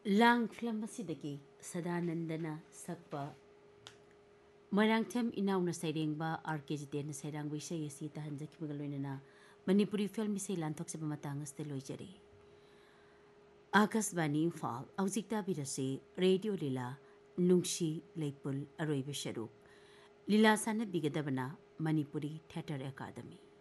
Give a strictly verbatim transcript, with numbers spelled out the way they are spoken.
ꯂꯥꯡ ꯐꯤꯂꯝ ꯑꯁꯤꯗꯒꯤ ꯁꯗꯥꯅꯟꯗꯅ ꯁꯛꯄ ꯃꯣꯏꯔꯥꯡꯊꯦꯝ ꯏꯅꯥꯎꯅ ꯁꯩꯔꯦꯡꯕ ꯑꯥꯔ ꯀꯦ ꯖꯤꯇꯦꯟꯅ ꯁꯩꯔꯥꯡꯕ ꯏꯁꯩ ꯑꯁꯤ ꯇꯥꯍꯟꯖꯈꯤꯕꯒ ꯂꯣꯏꯅꯅ ꯃꯅꯤꯄꯨꯔꯤ ꯐꯤꯂꯝ ꯏꯁꯩ ꯂꯥꯟꯊꯣꯛꯆꯕ ꯃꯇꯥꯡ ꯑꯁꯤꯗ ꯂꯣꯏꯖꯔꯤ꯫ ꯑꯥꯀꯥꯁꯕꯥꯅꯤ ꯏꯝꯐꯥꯜ ꯍꯧꯖꯤꯛ ꯇꯥꯕꯤꯔꯁꯤ ꯔꯦꯗꯤꯑꯣ ꯂꯤꯂꯥ ꯅꯨꯡꯁꯤ ꯂꯩꯄꯨꯜ ꯑꯔꯣꯏꯕ ꯁꯔꯨꯛ ꯂꯤꯂꯥ ꯁꯥꯟꯅꯕꯤꯒꯗꯕꯅ ꯃꯅꯤꯄꯨꯔꯤ ꯊꯤꯌꯦꯇꯔ ꯑꯦꯀꯥꯗꯃꯤ꯫